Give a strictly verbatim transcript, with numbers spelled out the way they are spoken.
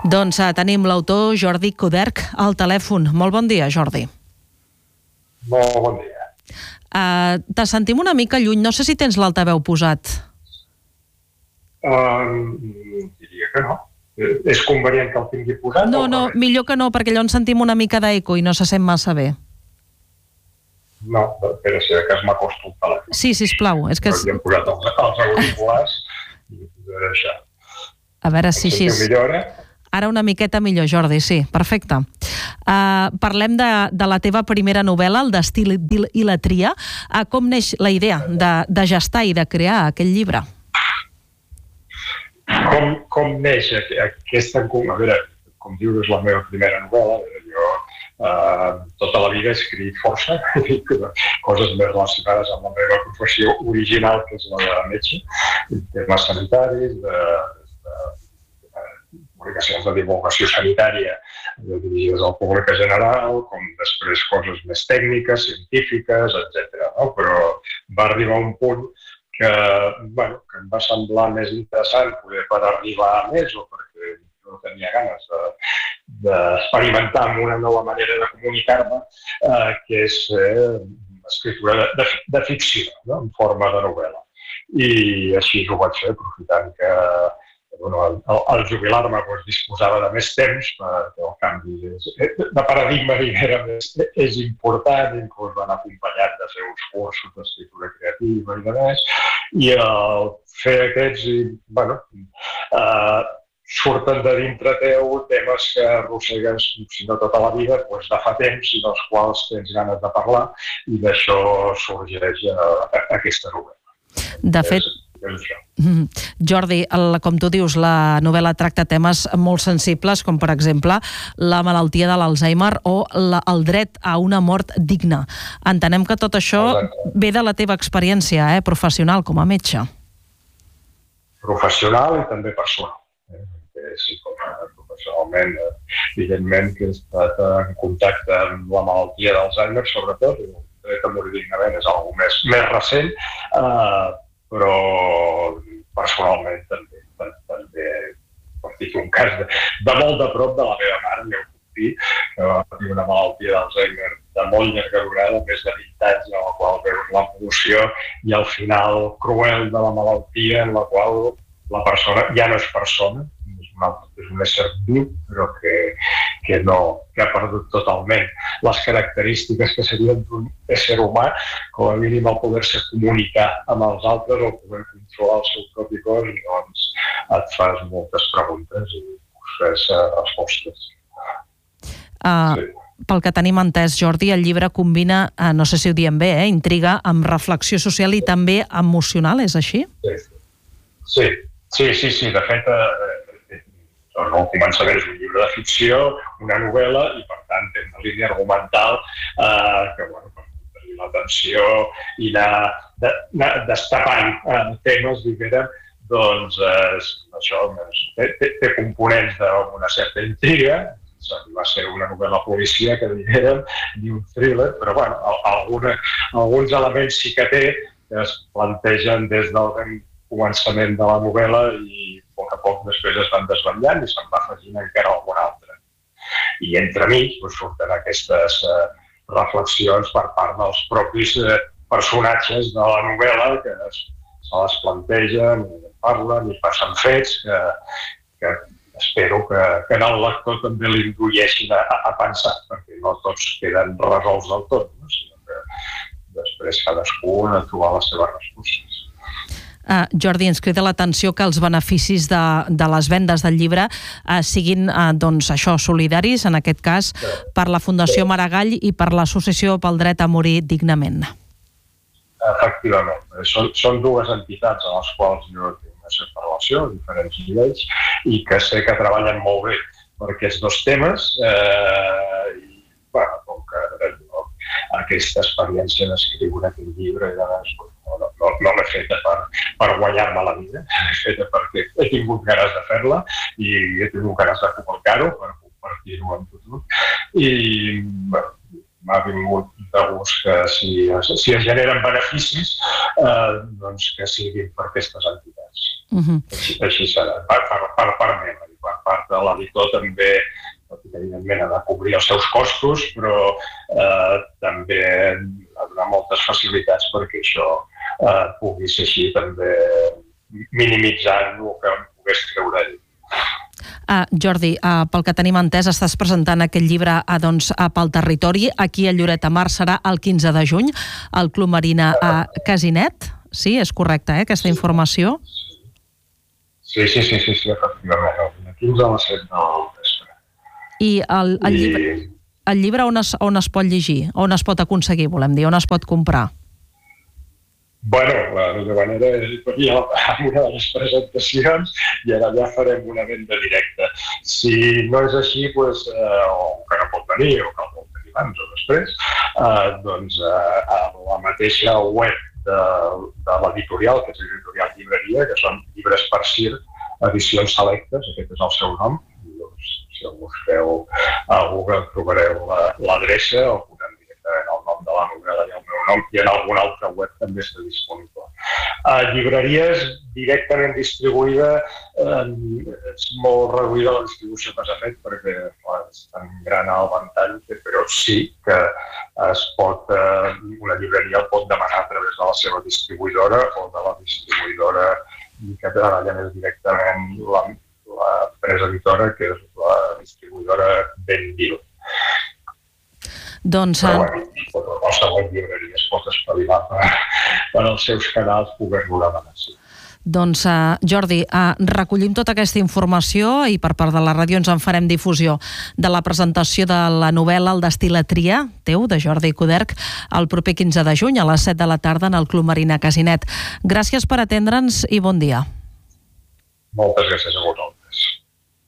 Doncs uh, tenim l'autor Jordi Coderch al telèfon. Molt bon dia, Jordi. Molt bon dia. Uh, te sentim una mica lluny. No sé si tens l'altaveu posat. Uh, diria que no. És convenient que el tingui posat? No, no, millor que no, perquè allò ens sentim una mica d'eco i no se sent massa bé. No, espera, si de cas m'acosto el telèfon. Sí, sisplau. És que... Hem posat els, els auriculars i això. A veure si així... Millor, eh? Ara una miqueta millor, Jordi, sí, perfecte. Uh, parlem de, de la teva primera novel·la, El destí i la tria. Uh, com neix la idea de, de gestar i de crear aquell llibre? Com, com neix aquesta... A veure, com dius, és la meva primera novel·la. Jo Uh, tota la vida he escrit força, coses més relacionades amb la meva professió original, que és la de metge, temes sanitaris, de, de, de publicacions de divulgació sanitària dirigides al públic general, com després coses més tècniques, científiques, etcètera. No? Però va arribar un punt que, bueno, que em va semblar més interessant poder per arribar a més o perquè no tenia ganes de, d'experimentar amb una nova manera de comunicar-me, eh, que és eh, escriptura de, de, de ficció, no? En forma de novel·la. I així ho vaig fer, aprofitant que bueno, al, al jubilar-me doncs, disposava de més temps, perquè el canvi és, de paradigma diguem, és, és important, inclús van acompanyat de fer uns cursos d'escriptura creativa i de més, i el fer aquests, i, bueno, eh, surten de dintre teu temes que arrossegues, si no tota la vida, doncs de fa temps i dels quals tens ganes de parlar, i d'això sorgeix uh, aquesta novel·la. De fet, és, és Jordi, el, com tu dius, la novel·la tracta temes molt sensibles, com per exemple la malaltia de l'Alzheimer o la, el dret a una mort digna. Entenem que tot això ve de la teva experiència eh, professional com a metge. Professional i també personal. Sí, com a professionalment, evidentment que he estat en contacte amb la malaltia d'Alzheimer, sobretot, i el dret a morir dignament és una cosa més, més recent, eh, però personalment també, també partit un cas de, de molt de prop de la meva mare, ja ho puc dir, que va patir una malaltia d'Alzheimer de molt llarga durada, més de vint anys, en la qual veus l'evolució i el final cruel de la malaltia, en la qual la persona ja no és persona, és un ésser viu, però que, que, no, que ha perdut totalment les característiques que serien d'un ésser humà, com a mínim el poder-se comunicar amb els altres o poder controlar el seu propi cos, i doncs et fas moltes preguntes i busques respostes. Uh, sí. Pel que tenim entès, Jordi, el llibre combina, uh, no sé si ho diem bé, eh, intriga amb reflexió social i també emocional, és així? Sí, sí, sí, sí, sí. De fet, eh, doncs al començament és un llibre de ficció, una novel·la, i per tant té una línia argumental eh, que, bueno, per tenir l'atenció i anar, de, anar destapant eh, temes, diguem, doncs eh, això té, té, té components d'una certa intriga, va ser una novel·la policíaca, diguem, ni un thriller, però bueno, alguna, alguns elements sí que té, que es plantegen des del començament de la novel·la i a poc a poc després es van desvetllant i se'n va afegint encara algun altre. I entremig doncs, surten aquestes eh, reflexions per part dels propis eh, personatges de la novel·la que es, se les plantegen, parlen i passen fets que, que espero que, que en el lector també l'indueixin a, a pensar, perquè no tots queden resolts del tot, no? Sinó que després cadascú ha de trobar les seves respostes. Uh, Jordi, ens crida l'atenció que els beneficis de, de les vendes del llibre uh, siguin uh, doncs, això, solidaris, en aquest cas, per la Fundació Maragall i per l'Associació pel Dret a Morir Dignament. Efectivament. Són, són dues entitats a les quals jo tinc una certa relació, a diferents nivells, i que sé que treballen molt bé per aquests dos temes. Eh, i, bueno, com que no, aquesta experiència d'escriure aquest llibre i de no, no, no l'he feta per, per guanyar-me la vida, l'he feta perquè he tingut ganes de fer-la i he tingut ganes de publicar-ho, per compartir-ho amb tothom. I bueno, m'ha vingut de gust que si, si es generen beneficis, eh, doncs que siguin per aquestes entitats. Uh-huh. Així, així serà, per, per, per part meva i per part de l'editor també, evidentment, ha de cobrir els seus costos, però eh, també ha de donar moltes facilitats perquè això eh, pugui ser així, també minimitzant el que pogués treure ell. Uh, Jordi, uh, pel que tenim entès, estàs presentant aquest llibre uh, doncs, uh, pel territori. Aquí a Lloret de Mar serà el quinze de juny, al Club Marina a uh, Casinet. Sí, és correcte, eh, aquesta informació? Sí, sí, sí, sí, sí, efectivament. El quinze a les set del vespre. I el, el, I... Llibre, el llibre on es, on es pot llegir? On es pot aconseguir, volem dir? On es pot comprar? Bueno, la meva manera és venir a una de les presentacions i ara ja farem una venda directa. Si no és així, doncs, eh, o que no pot venir, o que el pot venir abans o després, eh, doncs eh, a la mateixa web de, de l'editorial, que és l'editorial Llibreria, que són llibres per Cir, edicions selectes, aquest és el seu nom. Doncs, si el busqueu a Google trobareu l'adreça, o posem directament el nom de la novel·la i el meu nom, i en alguna altra web també està disponible. A llibreries directament distribuïda, eh, és molt reduïda la distribució que s'ha fet perquè clar, és tan gran el ventall, però sí que es pot, eh, una llibreria el pot demanar a través de la seva distribuïdora o de la distribuïdora que treballa més directament la, la empresa editora, que és la distribuïdora Benvil. Doncs... Però bueno, qualsevol llibreria es pot espavilar per, per als seus canals poder-lo demanar. Sí. Doncs, uh, Jordi, uh, recollim tota aquesta informació i per part de la ràdio ens en farem difusió de la presentació de la novel·la El destí la tria, teu, de Jordi Coderch, el proper quinze de juny a les set de la tarda en el Club Marina Casinet. Gràcies per atendre'ns i bon dia. Moltes gràcies a vosaltres.